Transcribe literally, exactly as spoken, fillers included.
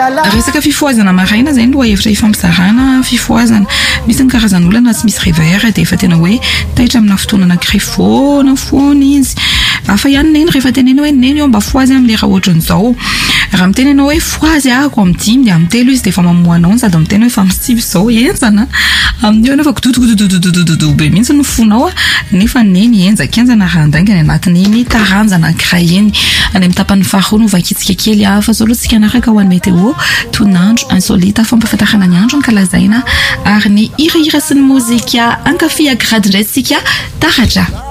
resaka fifoazana maraina zay loha hevitra ifampizarana fifoazana misy ny karazan'olana tsy misy réveil dia efa tena hoe taitra amina fotoana anankiray foana foana izy afa ihany neny rehefa teneny hoe neny eo mba foazy amin'ny raha ohatran'izao raha miteny ianao hoe foazy ako amin'ny dimy dia amin'ny telo izy dia efa mamoanao sady amin'ny teny hoe efa misivy izao enjana amin'io ianao fa kododododododododo be mihitsy no fonao nefa neny enjaka enjana randaingany anatin'iny taranja anankiray iny any amin'ny tapany faharoa no vakitsika kely hafa zao aloha tsika anaraka ho an'ny météo tonandro insolita fampahafantarana ny andro ankalazaina ary ny hirahira sy ny mozika ankafia grady indray tsika taratra